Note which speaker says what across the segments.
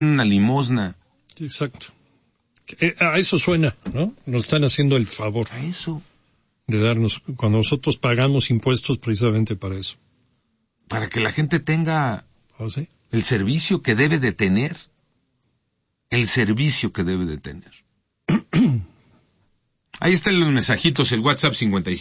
Speaker 1: una limosna.
Speaker 2: Exacto. A eso suena, ¿no? Nos están haciendo el favor.
Speaker 1: A eso.
Speaker 2: De darnos, cuando nosotros pagamos impuestos precisamente para eso.
Speaker 1: Para que la gente tenga
Speaker 2: ¿Sí?
Speaker 1: el servicio que debe de tener. El servicio que debe de tener. Ahí están los mensajitos, el WhatsApp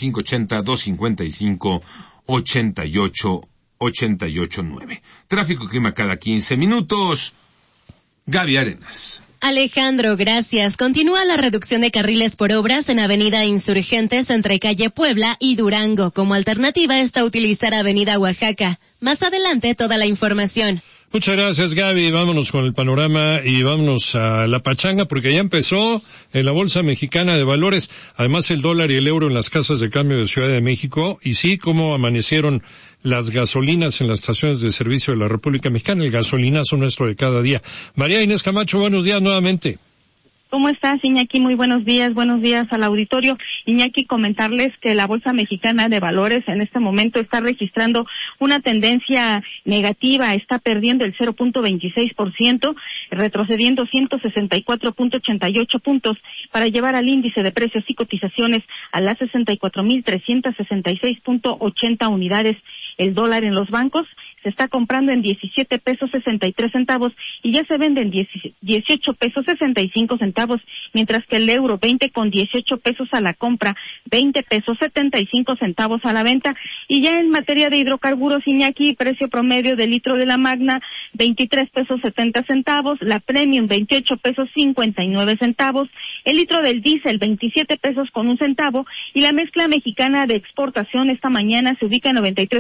Speaker 1: 5580-255-8889. Tráfico y clima cada 15 minutos. Gaby Arenas.
Speaker 3: Alejandro, gracias. Continúa la reducción de carriles por obras en Avenida Insurgentes entre Calle Puebla y Durango. Como alternativa está utilizar Avenida Oaxaca. Más adelante toda la información.
Speaker 2: Muchas gracias, Gaby. Vámonos con el panorama y vámonos a la pachanga porque ya empezó en la Bolsa Mexicana de Valores. Además, el dólar y el euro en las casas de cambio de Ciudad de México. Y sí, cómo amanecieron las gasolinas en las estaciones de servicio de la República Mexicana. El gasolinazo nuestro de cada día. María Inés Camacho, buenos días nuevamente.
Speaker 4: ¿Cómo estás, Iñaki? Muy buenos días al auditorio. Iñaki, comentarles que la Bolsa Mexicana de Valores en este momento está registrando una tendencia negativa, está perdiendo el 0.26%, retrocediendo 164.88 puntos para llevar al índice de precios y cotizaciones a las 64.366.80 unidades. El dólar en los bancos se está comprando en 17 pesos 63 centavos y ya se vende en 18 pesos 65 centavos, mientras que el euro 20 con 18 pesos a la compra, 20 pesos 75 centavos a la venta. Y ya en materia de hidrocarburos, Iñaki, precio promedio del litro de la Magna, 23 pesos 70 centavos, la Premium 28 pesos 59 centavos, el litro del diésel 27 pesos con un centavo y la mezcla mexicana de exportación esta mañana se ubica en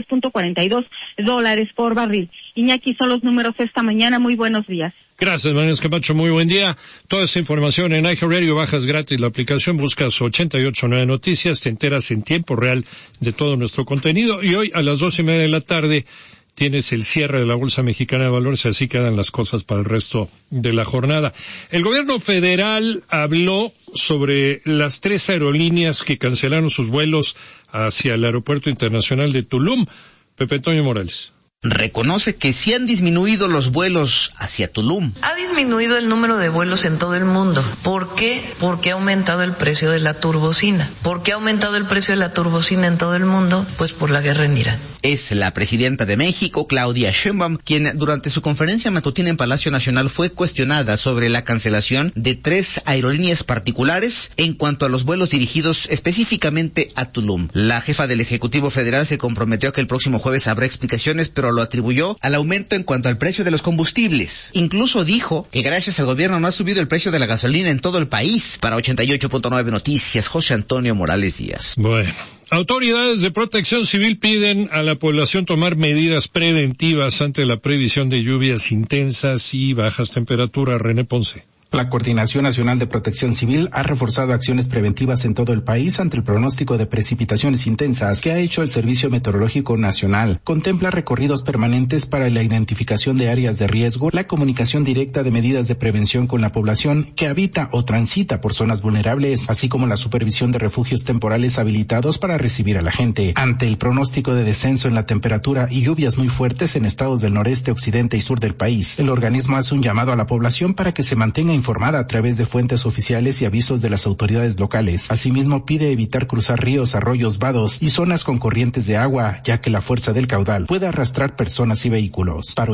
Speaker 4: 93.42 dólares por barril. Iñaki, son los números esta mañana. Muy buenos días.
Speaker 2: Gracias, María Camacho. Muy buen día. Toda esta información en iHeartRadio, bajas gratis la aplicación, buscas 889 Noticias, te enteras en tiempo real de todo nuestro contenido. Y hoy a las 2:30 de la tarde tienes el cierre de la Bolsa Mexicana de Valores, así quedan las cosas para el resto de la jornada. El gobierno federal habló sobre las 3 aerolíneas que cancelaron sus vuelos hacia el Aeropuerto Internacional de Tulum. Pepe Toño Morales.
Speaker 5: Reconoce que sí han disminuido los vuelos hacia Tulum.
Speaker 6: Ha disminuido el número de vuelos en todo el mundo. ¿Por qué? Porque ha aumentado el precio de la turbocina. ¿Por qué ha aumentado el precio de la turbocina en todo el mundo? Pues por la guerra en Irán.
Speaker 5: Es la presidenta de México, Claudia Sheinbaum, quien durante su conferencia matutina en Palacio Nacional fue cuestionada sobre la cancelación de 3 aerolíneas particulares en cuanto a los vuelos dirigidos específicamente a Tulum. La jefa del Ejecutivo Federal se comprometió a que el próximo jueves habrá explicaciones, pero lo atribuyó al aumento en cuanto al precio de los combustibles. Incluso dijo que gracias al gobierno no ha subido el precio de la gasolina en todo el país. Para 88.9 Noticias, José Antonio Morales Díaz.
Speaker 2: Bueno, autoridades de protección civil piden a la población tomar medidas preventivas ante la previsión de lluvias intensas y bajas temperaturas. René Ponce.
Speaker 7: La Coordinación Nacional de Protección Civil ha reforzado acciones preventivas en todo el país ante el pronóstico de precipitaciones intensas que ha hecho el Servicio Meteorológico Nacional. Contempla recorridos permanentes para la identificación de áreas de riesgo, la comunicación directa de medidas de prevención con la población que habita o transita por zonas vulnerables, así como la supervisión de refugios temporales habilitados para recibir a la gente. Ante el pronóstico de descenso en la temperatura y lluvias muy fuertes en estados del noreste, occidente y sur del país, el organismo hace un llamado a la población para que se mantenga informada a través de fuentes oficiales y avisos de las autoridades locales. Asimismo, pide evitar cruzar ríos, arroyos, vados y zonas con corrientes de agua, ya que la fuerza del caudal puede arrastrar personas y vehículos. Para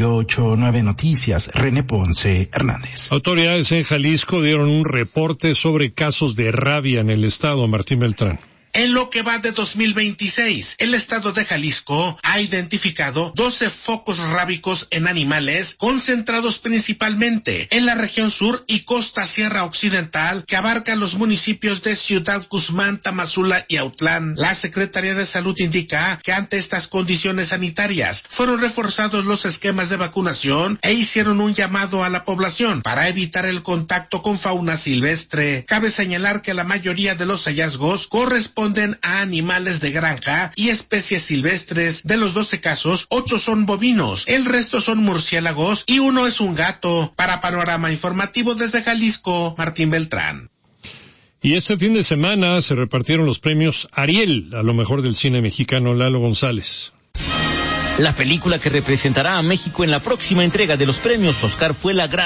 Speaker 7: 88.9 Noticias, René Ponce Hernández.
Speaker 2: Autoridades en Jalisco dieron un reporte sobre casos de rabia en el estado. Martín Beltrán.
Speaker 8: En lo que va de 2026, el estado de Jalisco ha identificado 12 focos rábicos en animales concentrados principalmente en la región sur y costa sierra occidental que abarcan los municipios de Ciudad Guzmán, Tamazula y Autlán. La Secretaría de Salud indica que ante estas condiciones sanitarias fueron reforzados los esquemas de vacunación e hicieron un llamado a la población para evitar el contacto con fauna silvestre. Cabe señalar que la mayoría de los hallazgos corresponden a animales de granja y especies silvestres. De los 12 casos, 8 son bovinos, el resto son murciélagos y 1 es un gato. Para Panorama Informativo desde Jalisco, Martín Beltrán.
Speaker 2: Y este fin de semana se repartieron los premios Ariel, a lo mejor del cine mexicano. Lalo González.
Speaker 9: La película que representará a México en la próxima entrega de los premios Oscar fue La Gran